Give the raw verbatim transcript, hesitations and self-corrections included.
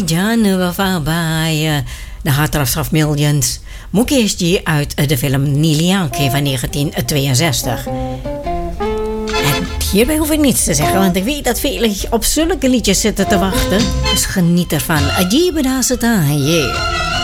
John Wafabai, de Hatrafs of Millions. Mukesh uit de film Nilianke van negentien tweeënzestig. En hierbij hoef ik niets te zeggen, want ik weet dat velen op zulke liedjes zitten te wachten. Dus geniet ervan. Ajibedasata, yeah.